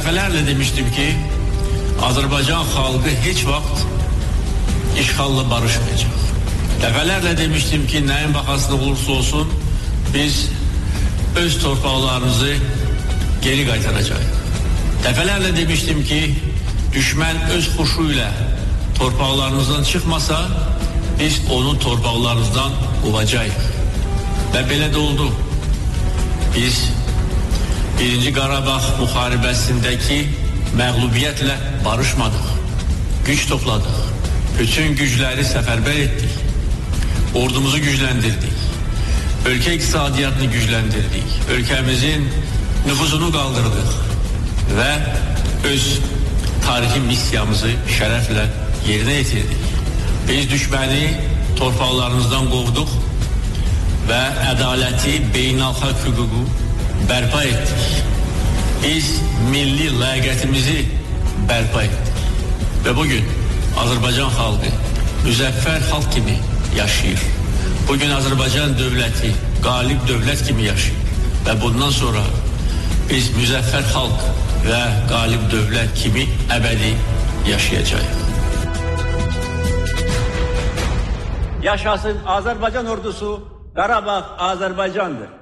dəfələrlə demişdim ki, Azərbaycan xalqı heç vaxt işğalla barışmayacaq. Dəfələrlə demişdim ki, nəyin baxasında olursa olsun, biz öz torpaqlarımızı geri qaytaracaq. Dəfələrlə demişdim ki, düşmən öz xoşu ilə torpaqlarımızdan çıxmasa, biz onu torpaqlarımızdan qovacağıq. Və belə də oldu. Biz 1. Qarabağ müharibəsindəki məğlubiyyətlə barışmadıq. Güc topladıq. Bütün gücləri səfərbər etdik. Ordumuzu gücləndirdik. Ölkə iqtisadiyyatını gücləndirdik. Ölkəmizin nüfuzunu qaldırdıq. Və öz tarixi missiyamızı şərəflə yerinə yetirdik. Biz düşməni torpaqlarımızdan qovduq və ədaləti, beynəlxalq hüququ bərpa etdik. Biz milli ləyaqətimizi bərpa etdik. Və bugün Azərbaycan xalqı müzəffər xalq kimi yaşayır. Bugün Azərbaycan dövləti qalib dövlət kimi yaşayır. Və bundan sonra biz müzəffər xalq və qalib dövlət kimi əbədi yaşayacağıq. Yaşasın Azərbaycan ordusu, Qarabağ Azərbaycandır.